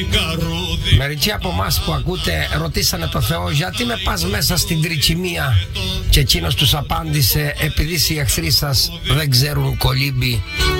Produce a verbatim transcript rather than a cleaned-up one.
Μερικοί από εμάς που ακούτε ρωτήσανε το Θεό, γιατί με πας μέσα στην τρικυμία? Και εκείνος τους απάντησε, επειδή οι εχθροί σας δεν ξέρουν κολύμπι,